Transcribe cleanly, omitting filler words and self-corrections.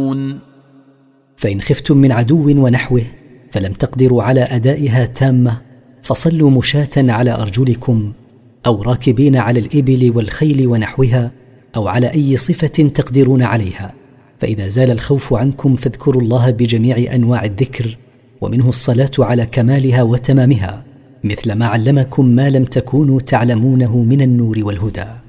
تعلمون. فإن خفتم من عدو ونحوه فلم تقدروا على أدائها تامة فصلوا مشاة على أرجلكم، أو راكبين على الإبل والخيل ونحوها، أو على أي صفة تقدرون عليها. فإذا زال الخوف عنكم فاذكروا الله بجميع أنواع الذكر، ومنه الصلاة على كمالها وتمامها، مثل ما علمكم ما لم تكونوا تعلمونه من النور والهدى.